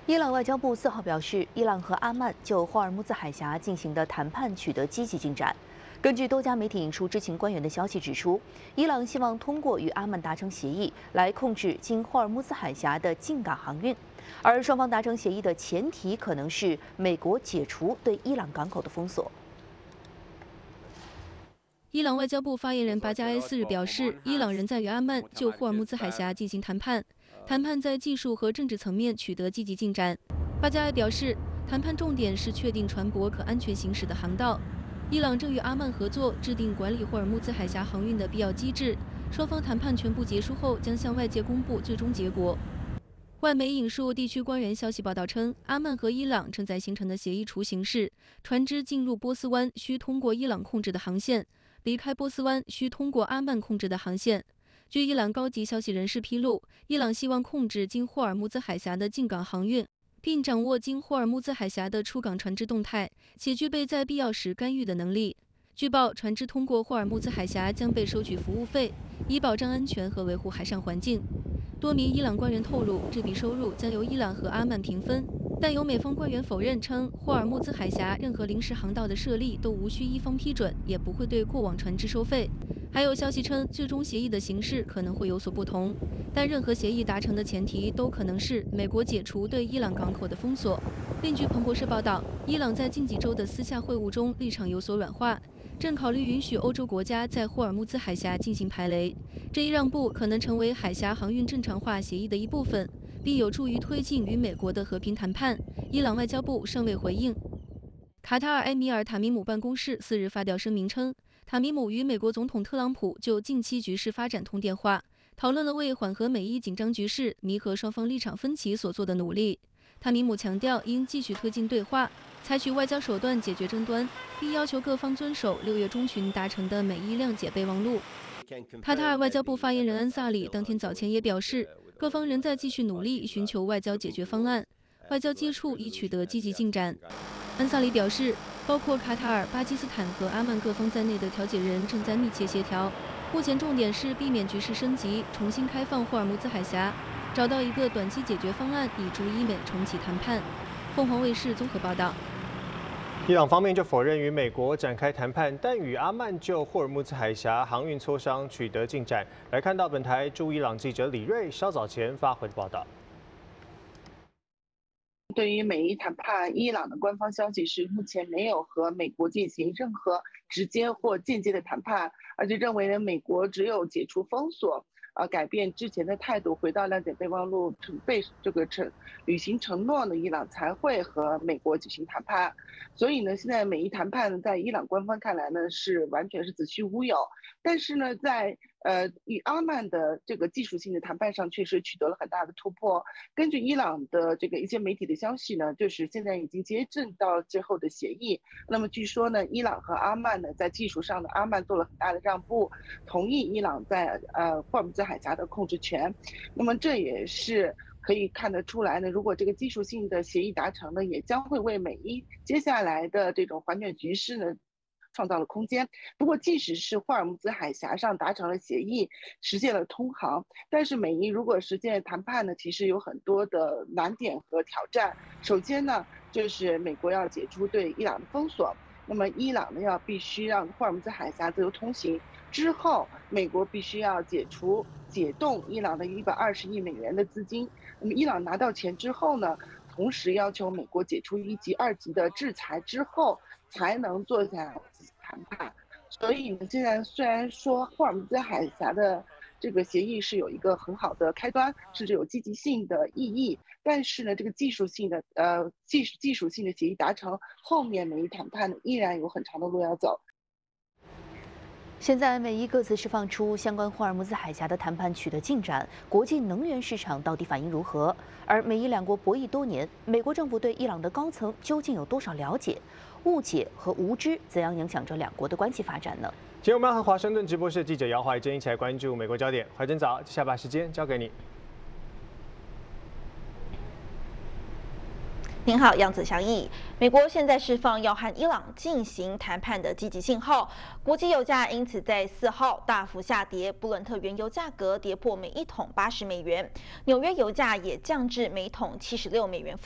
伊朗外交部4号表示，伊朗和阿曼就霍尔木兹海峡进行的谈判取得积极进展。根据多家媒体引述知情官员的消息指出，伊朗希望通过与阿曼达成协议，来控制经霍尔木兹海峡的进港航运。而双方达成协议的前提可能是美国解除对伊朗港口的封锁。 伊朗外交部发言人巴加埃4日表示，伊朗仍在与阿曼就霍尔木兹海峡进行谈判，谈判在技术和政治层面取得积极进展。巴加埃表示，谈判重点是确定船舶可安全行驶的航道。伊朗正与阿曼合作，制定管理霍尔木兹海峡航运的必要机制。双方谈判全部结束后，将向外界公布最终结果。外媒引述地区官员消息报道称，阿曼和伊朗正在形成的协议雏形是，船只进入波斯湾需通过伊朗控制的航线，离开波斯湾需通过阿曼控制的航线。据伊朗高级消息人士披露，伊朗希望控制经霍尔木兹海峡的进港航运，并掌握经霍尔木兹海峡的出港船只动态，且具备在必要时干预的能力。据报，船只通过霍尔木兹海峡将被收取服务费，以保障安全和维护海上环境。多名伊朗官员透露，这笔收入将由伊朗和阿曼平分，但有美方官员否认，称霍尔木兹海峡任何临时航道的设立都无需伊方批准，也不会对过往船只收费。还有消息称，最终协议的形式可能会有所不同，但任何协议达成的前提都可能是美国解除对伊朗港口的封锁。另据彭博社报道，伊朗在近几周的私下会晤中立场有所软化，正考虑允许欧洲国家在霍尔木兹海峡进行排雷。这一让步可能成为海峡航运正常化协议的一部分，并有助于推进与美国的和平谈判。伊朗外交部尚未回应。卡塔尔埃米尔塔米姆办公室4日发表声明称，塔米姆与美国总统特朗普就近期局势发展通电话，讨论了为缓和美伊紧张局势、弥合双方立场分歧所做的努力。塔米姆强调，应继续推进对话，采取外交手段解决争端，并要求各方遵守6月中旬达成的美伊谅解备忘录。卡塔尔外交部发言人安萨里当天早前也表示，各方仍在继续努力寻求外交解决方案，外交接触已取得积极进展。安萨里表示，包括卡塔尔、巴基斯坦和阿曼各方在内的调解人正在密切协调，目前重点是避免局势升级，重新开放霍尔木兹海峡，找到一个短期解决方案，以助伊美重启谈判。凤凰卫视综合报道。 伊朗方面就否认与美国展开谈判，但与阿曼就霍尔木兹海峡航运磋商取得进展。来看到本台驻伊朗记者李瑞稍早前发回的报道。 对于美伊谈判，伊朗的官方消息是目前没有和美国进行任何直接或间接的谈判，而且认为呢，美国只有解除封锁，改变之前的态度，回到谅解备忘录履行承诺呢，伊朗才会和美国举行谈判。所以呢，现在美伊谈判呢，在伊朗官方看来呢，是完全是子虚乌有。但是呢，在与阿曼的这个技术性的谈判上，确实取得了很大的突破。根据伊朗的这个一些媒体的消息呢，就是现在已经接近到最后的协议。那么据说呢，伊朗和阿曼呢，在技术上呢，阿曼做了很大的让步，同意伊朗在霍尔木兹海峡的控制权。那么这也是可以看得出来呢，如果这个技术性的协议达成呢，也将会为美伊接下来的这种缓解局势呢创造了空间。不过，即使是霍尔木兹海峡上达成了协议，实现了通航，但是美伊如果实现谈判呢，其实有很多的难点和挑战。首先呢，就是美国要解除对伊朗的封锁，那么伊朗呢必须让霍尔木兹海峡自由通行。之后，美国必须要解冻伊朗的120亿美元的资金。那么伊朗拿到钱之后呢，同时要求美国解除1级、2级的制裁之后，才能坐下来谈判。所以呢，现在虽然说霍尔木兹海峡的这个协议是有一个很好的开端，甚至有积极性的意义，但是呢，这个技术性的协议达成，后面美伊谈判呢依然有很长的路要走。 现在美伊各自释放出相关霍尔木兹海峡的谈判取得进展，国际能源市场到底反应如何？而美伊两国博弈多年，美国政府对伊朗的高层究竟有多少了解？误解和无知怎样影响着两国的关系发展呢？ 今天我们要和华盛顿直播室记者姚怀珍一起来关注美国焦点。怀珍早，下班时间交给你。 您好，杨子祥毅。美国现在释放要和伊朗进行谈判的积极信号，国际油价因此在4号大幅下跌，布伦特原油价格跌破每一桶80美元，纽约油价也降至每桶76美元。